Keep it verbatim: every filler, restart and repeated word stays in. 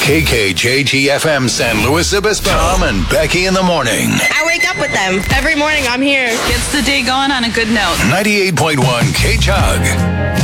K K J G F M San Luis Obispo. Tom and Becky in the morning. I wake up with them. Every morning I'm here. Gets the day going on a good note. ninety-eight point one K-Chug.